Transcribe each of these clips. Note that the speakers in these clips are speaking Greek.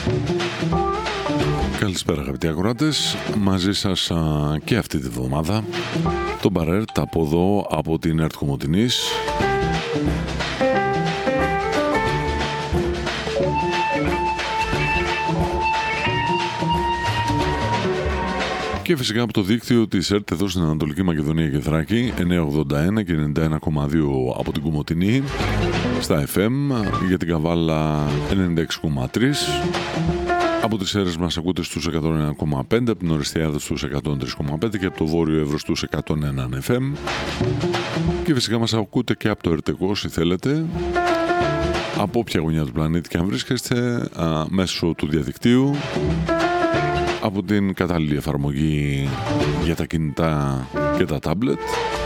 Καλησπέρα αγαπητοί ακροατές, μαζί σας και αυτή τη βδομάδα το Μπαρέρτ από εδώ, από την ΕΡΤ Κομοτηνής. Και φυσικά από το δίκτυο της ΕΡΤ εδώ στην Ανατολική Μακεδονία και Θράκη, 981 και 91,2 από την Κομοτηνή, στα FM, για την Καβάλα 96,3. Από τις αίρες μας ακούτε στους 101,5, από την Οριστιάδα στους 103,5 και από το Βόρειο Εύρος στους 101 FM. Και φυσικά μας ακούτε και από το ΕΡΤΕΚΟ όσοι θέλετε, από όποια γωνιά του πλανήτη και αν βρίσκεστε, μέσω του διαδικτύου, από την κατάλληλη εφαρμογή για τα κινητά και τα τάμπλετ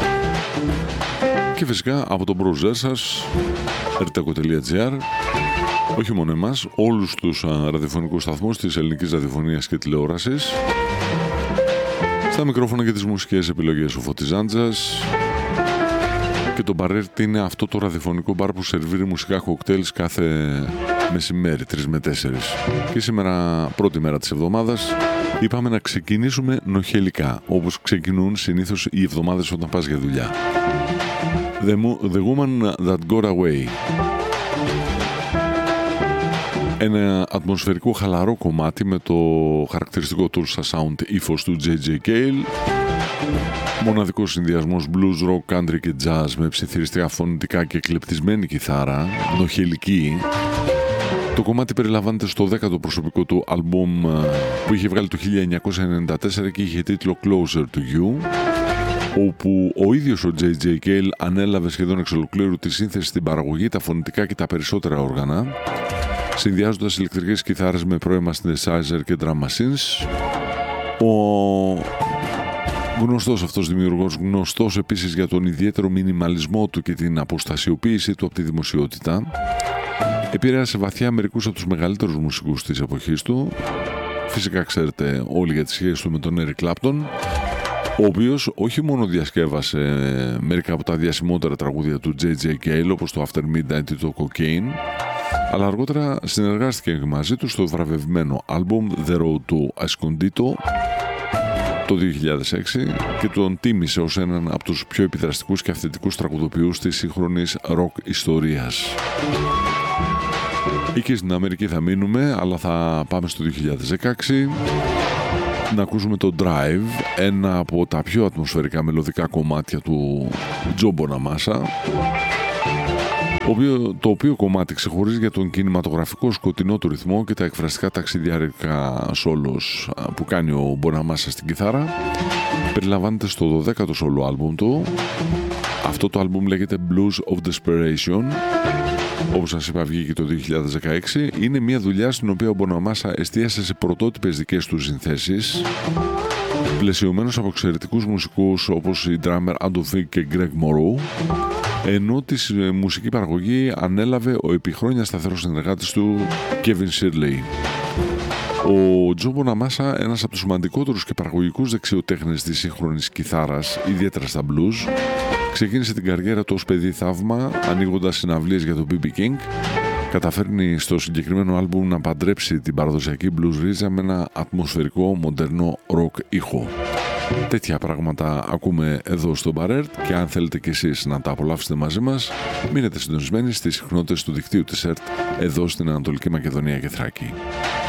και φυσικά από το browser σας rteko.gr. Όχι μόνο εμάς, όλους τους ραδιοφωνικούς σταθμούς της ελληνικής ραδιοφωνίας και τηλεόρασης. Στα μικρόφωνα και τις μουσικές επιλογές ο Φώτης Ζάντζας. Και το Μπαρέρτ είναι αυτό το ραδιοφωνικό μπαρ που σερβίρει μουσικά κοκτέιλς κάθε μεσημέρι, 3 με 4. Και σήμερα, πρώτη μέρα της εβδομάδας, είπαμε να ξεκινήσουμε νοχελικά, όπως ξεκινούν συνήθως οι εβδομάδες όταν πας για δουλειά. The Woman That Got Away. Ένα ατμοσφαιρικό χαλαρό κομμάτι με το χαρακτηριστικό Tulsa Sound ύφος του J.J. Cale. Μοναδικός συνδυασμός blues, rock, country και jazz με ψιθυριστικά φωνητικά και κλεπτισμένη κιθάρα, νοχελική. Το κομμάτι περιλαμβάνεται στο 10ο προσωπικό του άλμπουμ που είχε βγάλει το 1994 και είχε τίτλο Closer to You, όπου ο ίδιος ο J.J. Cale ανέλαβε σχεδόν εξ ολοκλήρου τη σύνθεση στην παραγωγή, τα φωνητικά και τα περισσότερα όργανα, συνδυάζοντας ηλεκτρικές κιθάρες με πρώιμα synthesizer και drum machines. Ο γνωστός αυτός δημιουργός, γνωστός επίσης για τον ιδιαίτερο μινιμαλισμό του και την αποστασιοποίησή του από τη δημοσιότητα, επηρέασε βαθιά μερικούς από τους μεγαλύτερους μουσικούς της εποχής του. Φυσικά ξέρετε όλοι για τις σχέσεις του με τον Eric Clapton, ο οποίος όχι μόνο διασκεύασε μερικά από τα διασημότερα τραγούδια του J.J. Cale όπως το After Midnight ή το Cocaine, αλλά αργότερα συνεργάστηκε μαζί του στο βραβευμένο άλμπουμ The Road to Escondido το 2006 και τον τίμησε ως έναν από τους πιο επιδραστικούς και αυθεντικούς τραγουδοποιούς της σύγχρονης ροκ ιστορίας. Εκεί στην Αμερική θα μείνουμε, αλλά θα πάμε στο 2016 να ακούσουμε το Drive, ένα από τα πιο ατμοσφαιρικά μελωδικά κομμάτια του Joe Bonamassa, το οποίο κομμάτι ξεχωρίζει για τον κινηματογραφικό σκοτεινό του ρυθμό και τα εκφραστικά ταξιδιάρικα σόλος που κάνει ο Bonamassa στην κιθάρα. Περιλαμβάνεται στο 12ο σόλο άλμπουμ του. Αυτό το άλμπουμ λέγεται Blues of Desperation. Όπως σας είπα, βγήκε το 2016. Είναι μια δουλειά στην οποία ο Bonamassa εστίασε σε πρωτότυπες δικές του συνθέσεις, πλαισιωμένος από εξαιρετικούς μουσικούς όπως οι drummer Anton Fig και Greg Moreau, ενώ τη μουσική παραγωγή ανέλαβε ο επί χρόνια σταθερός συνεργάτης του Kevin Shirley. Ο Joe Bonamassa, ένας από τους σημαντικότερους και παραγωγικούς δεξιοτέχνες της σύγχρονης κιθάρας, ιδιαίτερα στα blues, ξεκίνησε την καριέρα του ως παιδί θαύμα, ανοίγοντας συναυλίες για τον B.B. King. Καταφέρνει στο συγκεκριμένο άλμπουμ να παντρέψει την παραδοσιακή blues ρίζα με ένα ατμοσφαιρικό μοντέρνο rock ήχο. Τέτοια πράγματα ακούμε εδώ στο Μπαρέρτ και αν θέλετε κι εσείς να τα απολαύσετε μαζί μας, μείνετε συντονισμένοι στις συχνότητες του δικτύου της ΕΡΤ εδώ στην Ανατολική Μακεδονία και Θράκη.